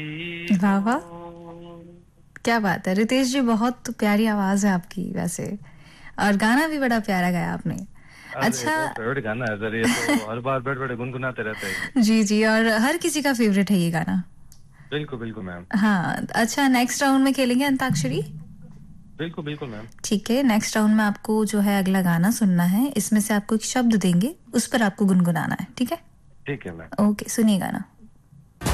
वाह वाह, क्या बात है रितेश जी, बहुत प्यारी आवाज है आपकी वैसे, और गाना भी बड़ा प्यारा गाया आपने। अरे अच्छा। बहुत फेवरेट गाना है सर, ये तो हर बार बैठ बैठ गुनगुनाते रहते हैं। जी जी, और हर किसी का फेवरेट है ये गाना। बिल्कुल बिल्कुल मैम। हाँ, अच्छा, नेक्स्ट राउंड में खेलेंगे अंताक्षरी। बिल्कुल बिल्कुल मैम। ठीक है, नेक्स्ट राउंड में आपको जो है अगला गाना सुनना है, इसमें से आपको एक शब्द देंगे, उस पर आपको गुनगुनाना है, ठीक है? ठीक है मैम। ओके, सुनिए गाना।